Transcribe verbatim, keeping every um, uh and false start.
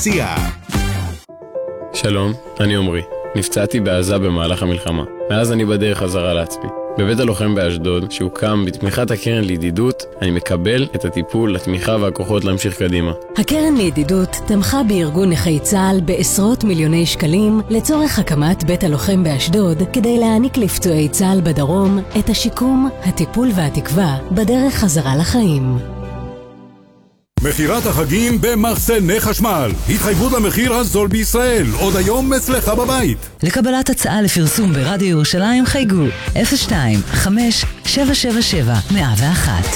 שלום, אני עומרי. נפצעתי בעזה במהלך המלחמה. מאז אני בדרך חזרה לעצמי. בבית הלוחם באשדוד, שהוקם בתמיכת הקרן לידידות, אני מקבל את הטיפול, התמיכה והכוחות להמשיך קדימה. הקרן לידידות תמכה בארגון נכי צה"ל בעשרות מיליוני שקלים לצורך הקמת בית הלוחם באשדוד, כדי להעניק לפצועי צה"ל בדרום את השיקום, הטיפול והתקווה בדרך חזרה לחיים. מחירת החגים במחסני חשמל. התחייבות למחיר הזול בישראל. עוד היום אצלך בבית. לקבלת הצעה לפרסום ברדיו ירושלים חייגו אפס שתיים חמש שבע שבע שבע מאה ואחת.